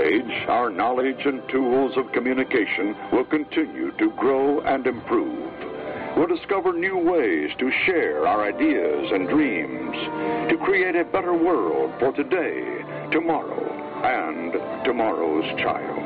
age, our knowledge and tools of communication will continue to grow and improve. We'll discover new ways to share our ideas and dreams, to create a better world for today, tomorrow, and tomorrow's child.